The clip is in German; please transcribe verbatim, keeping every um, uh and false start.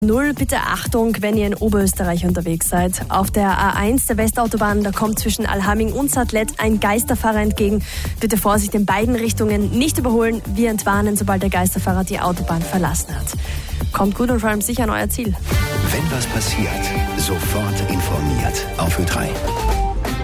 Null, bitte Achtung, wenn ihr in Oberösterreich unterwegs seid. Auf der A eins der Westautobahn, da kommt zwischen Alhaming und Satlet ein Geisterfahrer entgegen. Bitte Vorsicht in beiden Richtungen, nicht überholen. Wir entwarnen, sobald der Geisterfahrer die Autobahn verlassen hat. Kommt gut und vor allem sicher an euer Ziel. Wenn was passiert, sofort informiert. Auf Ö drei.